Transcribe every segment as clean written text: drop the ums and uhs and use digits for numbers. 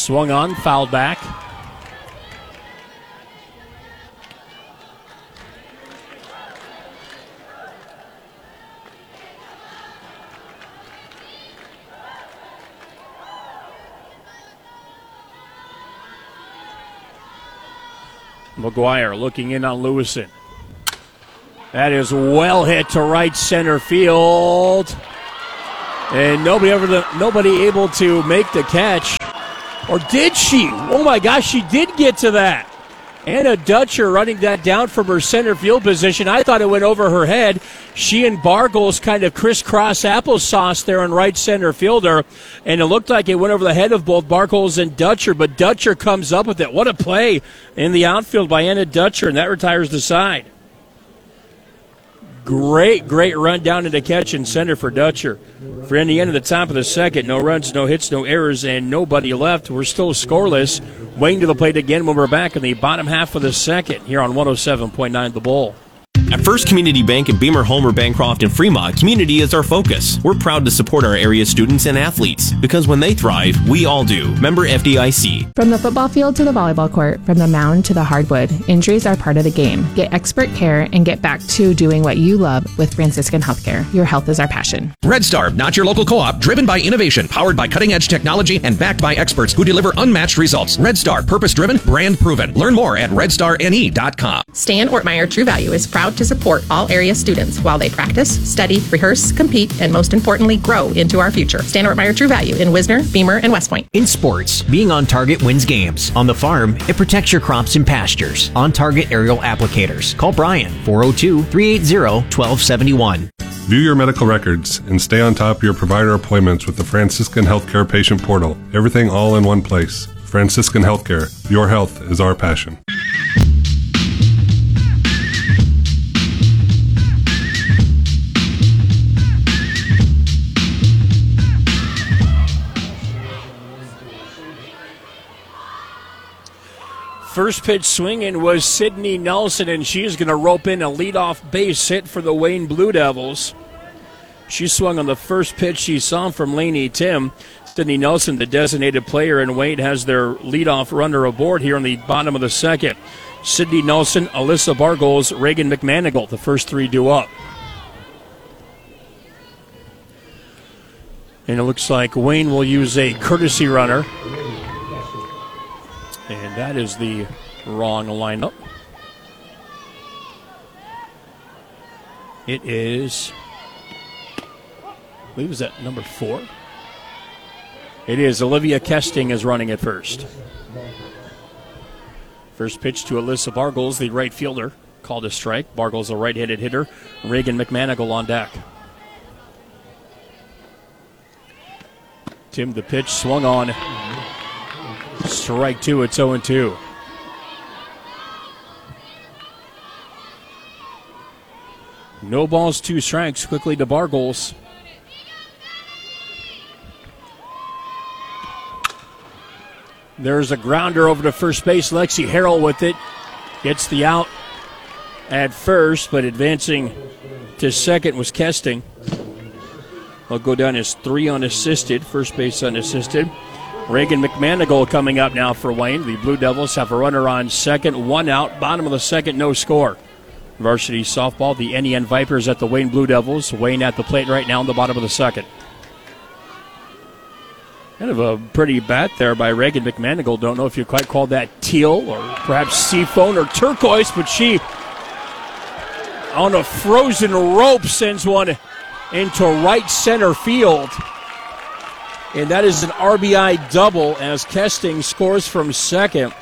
Swung on, fouled back. McGuire looking in on Lewison. That is well hit to right center field. And nobody able to make the catch. Or did she? Oh my gosh, she did get to that. Anna Dutcher running that down from her center field position. I thought it went over her head. She and Bargles kind of crisscross applesauce there in right center fielder. And it looked like it went over the head of both Bargles and Dutcher. But Dutcher comes up with it. What a play in the outfield by Anna Dutcher. And that retires the side. Great run down into catch and center for Dutcher. For Indiana, the top of the second, no runs, no hits, no errors, and nobody left. We're still scoreless. Waiting to the plate again when we're back in the bottom half of the second here on 107.9 The Bull. At First Community Bank in Beamer, Homer, Bancroft, and Fremont, community is our focus. We're proud to support our area students and athletes because when they thrive, we all do. Member FDIC. From the football field to the volleyball court, from the mound to the hardwood, injuries are part of the game. Get expert care and get back to doing what you love with Franciscan Healthcare. Your health is our passion. Red Star, not your local co-op, driven by innovation, powered by cutting-edge technology, and backed by experts who deliver unmatched results. Red Star, purpose-driven, brand-proven. Learn more at redstarne.com. Stan Ortmeyer True Value is proud to support all area students while they practice, study, rehearse, compete, and most importantly, grow into our future. Stan Ortmeyer True Value in Wisner, Beamer, and West Point. In sports, being on target wins games. On the farm, it protects your crops and pastures. On target aerial applicators. Call Brian, 402-380-1271. View your medical records and stay on top of your provider appointments with the Franciscan Healthcare Patient Portal. Everything all in one place. Franciscan Healthcare. Your health is our passion. First pitch swinging was Sydney Nelson, and she's going to rope in a leadoff base hit for the Wayne Blue Devils. She swung on the first pitch she saw from Lainey Tim. Sydney Nelson, the designated player, and Wayne has their leadoff runner aboard here in the bottom of the second. Sydney Nelson, Alyssa Bargles, Reagan McManigal, the first three due up. And it looks like Wayne will use a courtesy runner. And that is the wrong lineup. It is, I believe, is that number 4? It is. Olivia Kesting is running at first. First pitch to Alyssa Bargles, the right fielder, called a strike. Bargles, a right-handed hitter. Reagan McManigal on deck. Tim, the pitch swung on. Strike two, it's 0-2. No balls, 2 strikes. Quickly to Bargles. There's a grounder over to first base. Lexi Harrell with it. Gets the out at first, but advancing to second was Kesting. He'll go down as 3 unassisted. First base unassisted. Reagan McManigal coming up now for Wayne. The Blue Devils have a runner on second, 1 out. Bottom of the second, no score. Varsity softball, the NEN Vipers at the Wayne Blue Devils. Wayne at the plate right now in the bottom of the second. Kind of a pretty bat there by Reagan McManigal. Don't know if you quite call that teal or perhaps seafoam or turquoise, but she, on a frozen rope, sends one into right center field. And that is an RBI double as Kesting scores from second.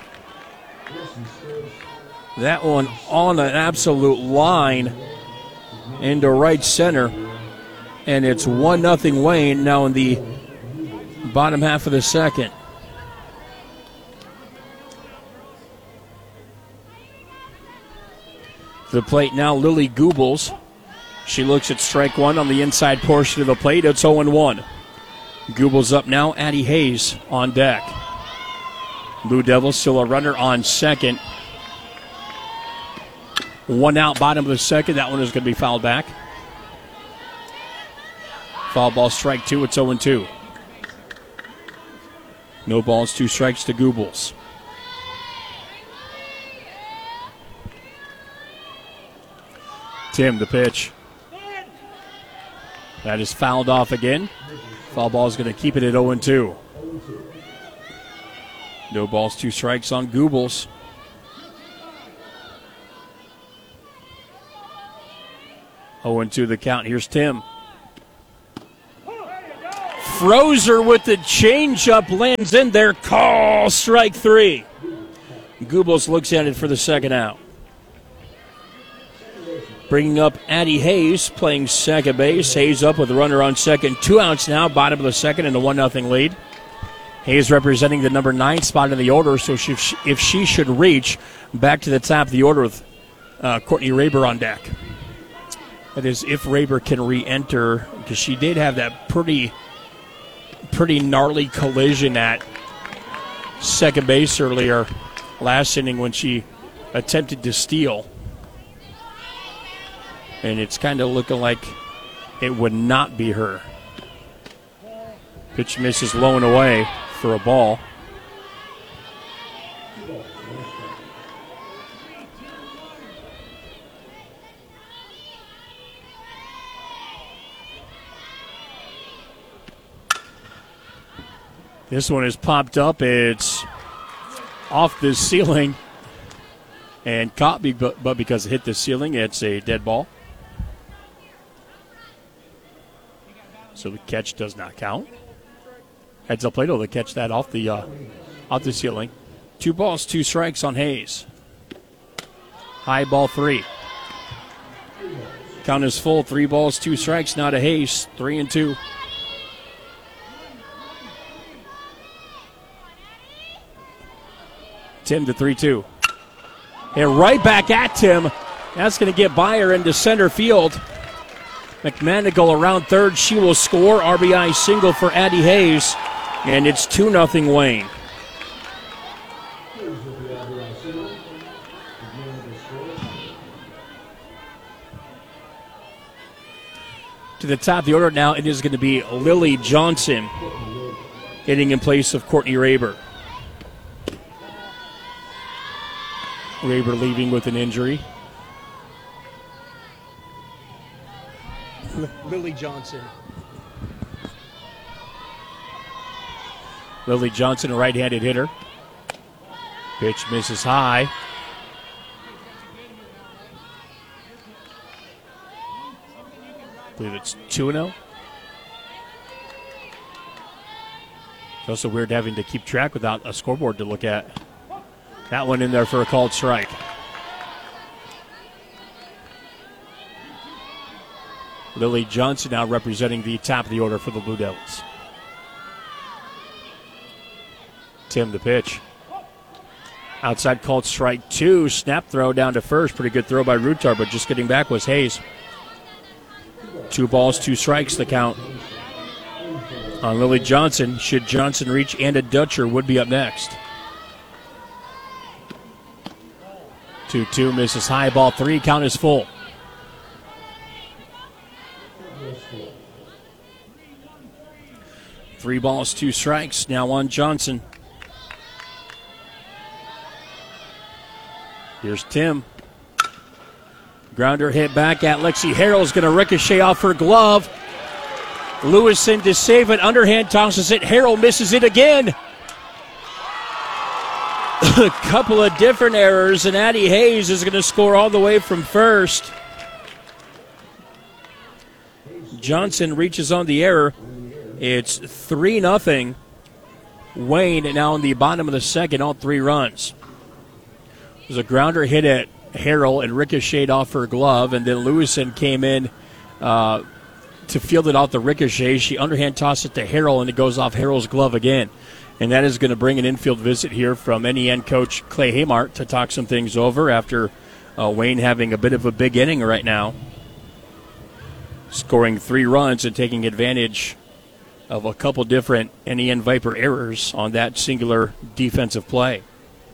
That one on an absolute line into right center. And it's 1-0 Wayne now in the bottom half of the second. The plate now, Lily Goobles. She looks at strike one on the inside portion of the plate. It's 0-1. Goobles up now. Addie Hayes on deck. Blue Devils still a runner on second. 1 out, bottom of the second. That one is going to be fouled back. Foul ball, strike two. It's 0-2. No balls, 2 strikes to Goobles. Tim, the pitch. That is fouled off again. Foul ball is going to keep it at 0-2. No balls, 2 strikes on Goobles. Oh, 0-2 the count. Here's Tim. Frozer with the changeup lands in there. Call strike 3. Goobles looks at it for the second out. Bringing up Addie Hayes, playing second base. Hayes up with a runner on second. 2 outs now, bottom of the second, and a 1-0 lead. Hayes representing the number 9 spot in the order, so if she should reach back to the top of the order with Courtney Raber on deck. That is, if Raber can re-enter, because she did have that pretty gnarly collision at second base earlier last inning when she attempted to steal. And it's kind of looking like it would not be her. Pitch misses low and away for a ball. This one is popped up. It's off the ceiling and caught, but because it hit the ceiling, it's a dead ball. So the catch does not count. Heads up Plato to catch that off the ceiling. 2 balls, 2 strikes on Hayes. High ball 3. Count is full. 3 balls, 2 strikes now to Hayes. 3-2. Tim to 3-2. And right back at Tim. That's going to get Byer into center field. McManigal around third. She will score. RBI single for Addie Hayes. And it's 2-0 Wayne. To the top of the order now, it is going to be Lily Johnson hitting in place of Courtney Raber. Raber leaving with an injury. Lily Johnson. Lily Johnson, a right-handed hitter. Pitch misses high. I believe it's 2-0. It's also weird having to keep track without a scoreboard to look at. That one in there for a called strike. Lily Johnson now representing the top of the order for the Blue Devils. Tim the pitch. Outside called strike 2. Snap throw down to first. Pretty good throw by Rutar, but just getting back was Hayes. 2 balls, 2 strikes the count on Lily Johnson. Should Johnson reach, Anna Dutcher would be up next. 2-2 misses high, ball 3. Count is full. Three balls, 2 strikes now on Johnson. Here's Tim. Grounder hit back at Lexi Harrell is going to ricochet off her glove. Lewison to save it. Underhand tosses it. Harrell misses it again. A couple of different errors, and Addie Hayes is going to score all the way from first. Johnson reaches on the error. It's 3-0. Wayne now in the bottom of the second, all 3 runs. There's a grounder hit at Harrell and ricocheted off her glove, and then Lewison came in to field it off the ricochet. She underhand tossed it to Harrell, and it goes off Harrell's glove again. And that is going to bring an infield visit here from NEN coach Clay Haymart to talk some things over after Wayne having a bit of a big inning right now. Scoring 3 runs and taking advantage of a couple different NEN Viper errors on that singular defensive play.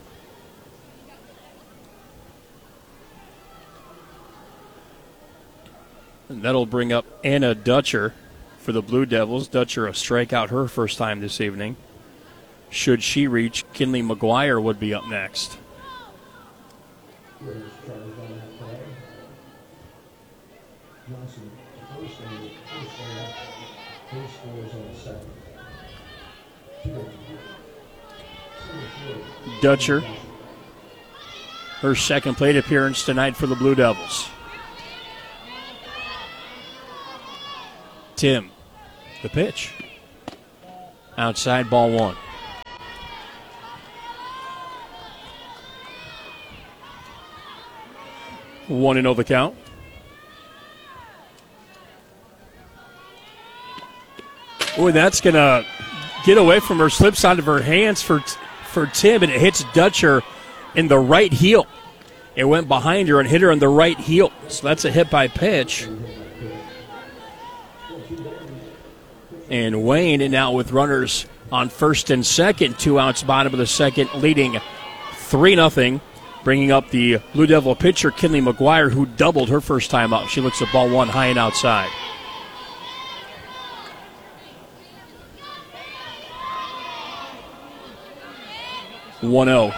And that'll bring up Anna Dutcher for the Blue Devils. Dutcher a strikeout her first time this evening. Should she reach, Kinley McGuire would be up next. Dutcher, her second plate appearance tonight for the Blue Devils. Tim, the pitch. Outside, ball one. One and 0 the count. Oh, that's going to get away from her, slips out of her hands for Tim, and it hits Dutcher in the right heel. It went behind her and hit her in the right heel. So that's a hit by pitch. And Wayne now with runners on first and second, 2 outs, bottom of the second, leading 3-0, bringing up the Blue Devil pitcher, Kinley McGuire, who doubled her first time up. She looks at ball one high and outside. One 0.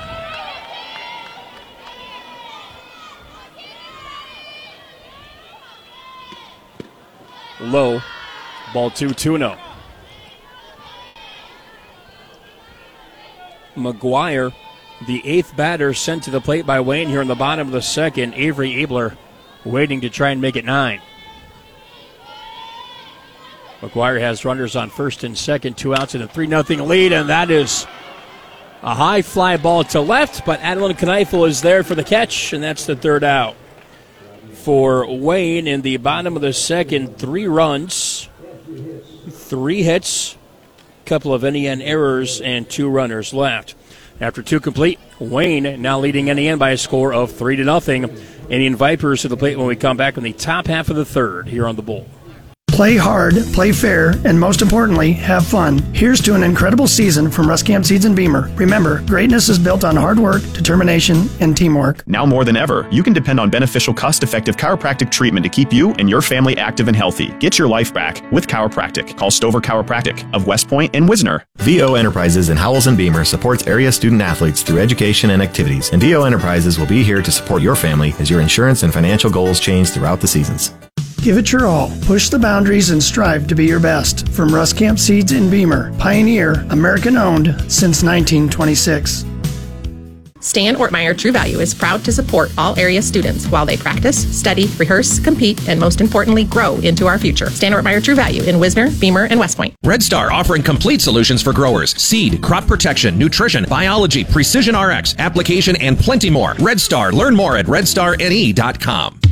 Low. Ball 2-0. McGuire, the 8th batter, sent to the plate by Wayne here in the bottom of the second. Avery Abler waiting to try and make it 9. McGuire has runners on first and second, 2 outs and a 3-0 lead, and that is a high fly ball to left, but Adeline Kneifel is there for the catch, and that's the 3rd out. For Wayne in the bottom of the second, 3 runs, 3 hits, a couple of NEN errors, and 2 runners left. After 2 complete, Wayne now leading NEN by a score of 3-0. Indian Vipers to the plate when we come back in the top half of the 3rd here on the Bull. Play hard, play fair, and most importantly, have fun. Here's to an incredible season from Ruscamp Seeds and Beamer. Remember, greatness is built on hard work, determination, and teamwork. Now more than ever, you can depend on beneficial, cost-effective chiropractic treatment to keep you and your family active and healthy. Get your life back with chiropractic. Call Stover Chiropractic of West Point and Wisner. VO Enterprises in Howells and Beamer supports area student athletes through education and activities, and VO Enterprises will be here to support your family as your insurance and financial goals change throughout the seasons. Give it your all. Push the boundaries and strive to be your best. From Ruscamp Seeds and Beamer, Pioneer, American-owned since 1926. Stan Ortmeyer True Value is proud to support all area students while they practice, study, rehearse, compete, and most importantly, grow into our future. Stan Ortmeyer True Value in Wisner, Beamer, and West Point. Red Star offering complete solutions for growers. Seed, crop protection, nutrition, biology, precision RX, application, and plenty more. Red Star. Learn more at redstarne.com.